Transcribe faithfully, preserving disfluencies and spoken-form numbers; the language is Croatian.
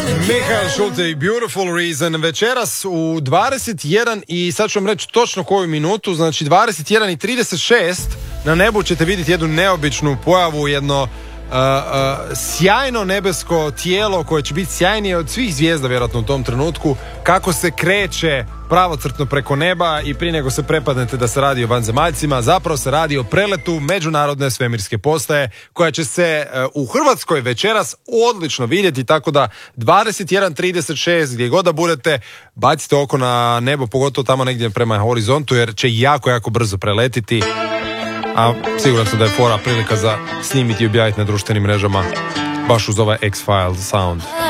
Mihael Schulte i Beautiful Reason večeras u dvadeset jedan i sad ću vam reći točno koju minutu, znači dvadeset jedan i trideset šest na nebu ćete vidjeti jednu neobičnu pojavu, jedno uh, uh, sjajno nebesko tijelo koje će biti sjajnije od svih zvijezda vjerojatno u tom trenutku, kako se kreće pravocrtno preko neba i prije nego se prepadnete da se radi o vanzemaljcima, zapravo se radi o preletu međunarodne svemirske postaje koja će se uh, u Hrvatskoj večeras odlično vidjeti, tako da dvadeset jedan trideset šest gdje god da budete, bacite oko na nebo, pogotovo tamo negdje prema horizontu jer će jako, jako brzo preletiti, a siguran sam da je fora prilika za snimiti i objaviti na društvenim mrežama baš uz ovaj X-Files sound.